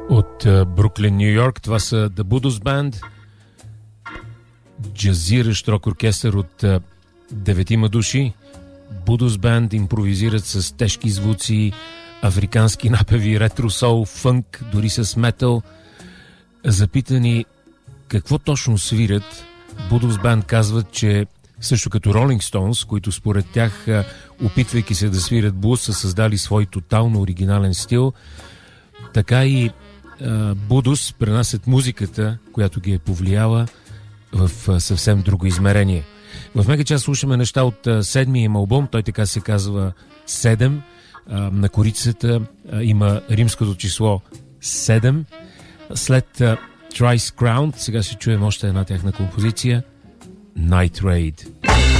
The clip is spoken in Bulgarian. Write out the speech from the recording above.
От Бруклин, Ню Йорк, това са The Budos Band, джазиращ рок оркестър от 9 души. Budos Band импровизират с тежки звуци, африкански напеви, ретро-сол, фънк, дори с метал. Запитани какво точно свирят, Budos Band казват, че също като Rolling Stones, които според тях, опитвайки се да свирят блуз, са създали свой тотално оригинален стил, така и Budos пренасят музиката, която ги е повлияла, в съвсем друго измерение. В мега час слушаме неща от седмия им албум, той така се казва 7. На корицата има римското число 7. След Thrice Crowned сега ще чуем още една тяхна композиция, Night Raid.